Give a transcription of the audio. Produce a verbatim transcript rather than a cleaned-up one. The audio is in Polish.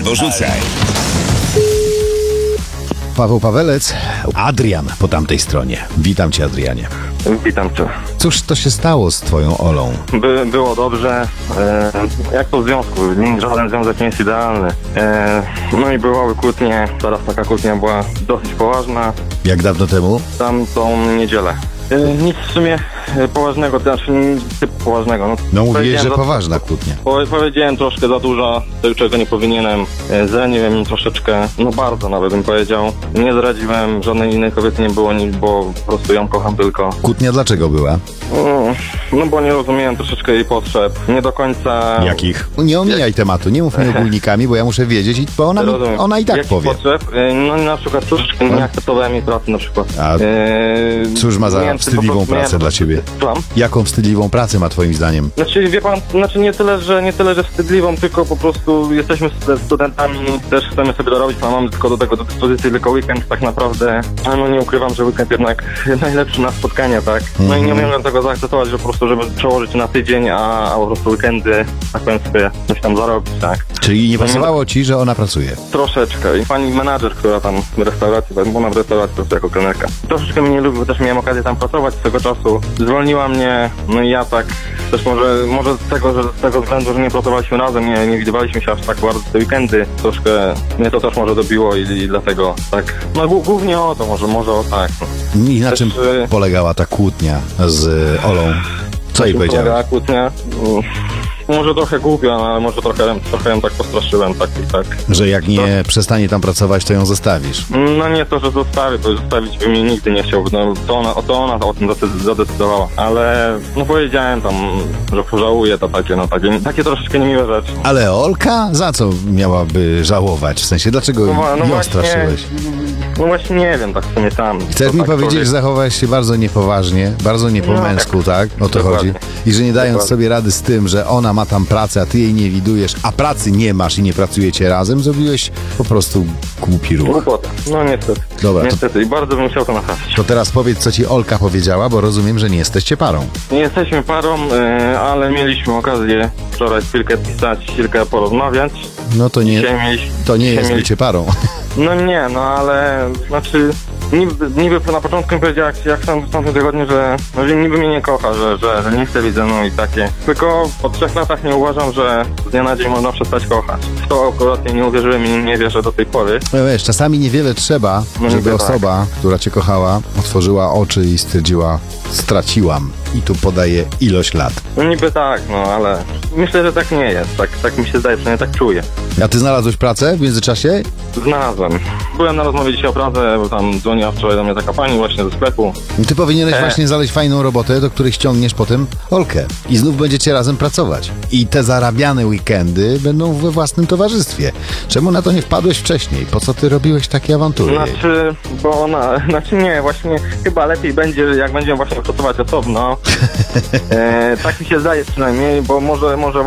Dorzucaj. Paweł Pawelec, Adrian po tamtej stronie. Witam cię, Adrianie. Witam cię. Cóż to się stało z twoją Olą? By, było dobrze. E, jak to w związku? Żaden związek nie jest idealny. E, no i były kłótnie. Teraz taka kłótnia była dosyć poważna. Jak dawno temu? Tamtą niedzielę. E, nic w sumie e, poważnego, to znaczy nic typu poważnego. No, No mówiłeś, że za- poważna kłótnia. Po, powiedziałem troszkę za dużo, tego czego nie powinienem. E, zraniłem im troszeczkę, no bardzo nawet bym powiedział. Nie zdradziłem, żadnej innej kobiety nie było, nie, bo po prostu ją kocham tylko. Kłótnia dlaczego była? No, no bo nie rozumiałem troszeczkę jej potrzeb. Nie do końca... Jakich? Nie omijaj tematu, nie mów mi ogólnikami, bo ja muszę wiedzieć, i- bo ona, mi, Rozumiem. ona i tak Jakich powie. potrzeb? E, No na przykład troszeczkę nie akceptowałem jej pracy na przykład. A E, cóż ma za miałem wstydliwą po prostu- pracę miałem- dla ciebie? Słucham? Jaką wstydliwą pracę ma twoim zdaniem? Znaczy wie pan, znaczy nie tyle, że nie tyle, że wstydliwą, tylko po prostu jesteśmy st- studentami, też chcemy sobie dorobić, a mamy tylko do tego do dyspozycji tylko weekend tak naprawdę. A no nie ukrywam, że weekend jednak najlepszy na spotkania, tak? No i nie umiem tego zaakceptować, że po prostu, żeby przełożyć na tydzień, a, a po prostu weekendy, tak powiem sobie, coś tam zarobić, tak? Czyli nie pasowało ci, że ona pracuje? Troszeczkę. I pani menadżer, która tam w restauracji, bo ona w restauracji pracuje jako kelnerka. Troszeczkę mnie nie lubi, bo też miałem okazję tam pracować z tego czasu. Zwolniła mnie, no i ja tak też może, może z tego, że z tego względu, że nie pracowaliśmy razem, nie, nie widywaliśmy się aż tak bardzo te weekendy, troszkę mnie to też może dobiło i, i dlatego tak, no gł- głównie o to, może, może o tak. I na Też, czym y- polegała ta kłótnia z Olą? Co jej powiedziałeś? Polegała kłótnia. Mm, Może trochę głupio, ale może trochę, trochę ją tak postraszyłem, tak i tak. Że jak nie przestanie tam pracować, to ją zostawisz. No nie to, że zostawię, to zostawić by mnie nigdy nie chciał, no to ona, to ona o tym zadecy- zadecydowała, ale no powiedziałem tam, że pożałuję, to takie, no takie, takie troszeczkę niemiłe rzeczy. Ale Olka? Za co miałaby żałować? W sensie, dlaczego No, no ją właśnie, straszyłeś? no właśnie nie wiem, tak w sumie tam. Chcesz To mi tak powiedzieć, człowiek- że zachowałeś się bardzo niepoważnie, bardzo nie po No, męsku, tak? O to Dokładnie. chodzi. I że nie dając Dokładnie. sobie rady z tym, że ona ma tam pracę, a ty jej nie widujesz, a pracy nie masz i nie pracujecie razem, zrobiłeś po prostu głupi ruch. Głupota. No niestety. Dobra, to- Niestety i bardzo bym chciał to naprawić. To teraz powiedz, co ci Olka powiedziała, bo rozumiem, że nie jesteście parą. Nie jesteśmy parą, y, ale mieliśmy okazję wczoraj chwilkę pisać, chwilkę porozmawiać. No to nie, Dzisiaj mieliśmy, to nie dzisiaj jest mieli- bycie parą. No nie, no ale znaczy niby, niby na początku mi powiedziała, jak, jak tam w tamtym tygodniu, że, no, że niby mnie nie kocha, że, że, że nie chce być ze mną i takie. Tylko po trzech latach nie uważam, że z dnia na dzień można przestać kochać. W to akurat nie uwierzyłem i nie wierzę do tej pory. No wiesz, czasami niewiele trzeba, No żeby niby tak. osoba, która cię kochała, otworzyła oczy i stwierdziła, straciłam. I tu podaje ilość lat. No niby tak, no ale myślę, że tak nie jest. Tak, tak mi się zdaje, przynajmniej tak czuję. A ty znalazłeś pracę w międzyczasie? Znalazłem. Byłem na rozmowie dzisiaj o Pradze, bo tam dzwoniła wczoraj do mnie taka pani właśnie ze sklepu. Ty powinieneś E. właśnie znaleźć fajną robotę, do której ściągniesz potem Olkę. I znów będziecie razem pracować. I te zarabiane weekendy będą we własnym towarzystwie. Czemu na to nie wpadłeś wcześniej? Po co ty robiłeś takie awantury? Znaczy, bo ona, znaczy nie, właśnie chyba lepiej będzie, jak będziemy właśnie pracować osobno. E, tak mi się zdaje przynajmniej, bo może, może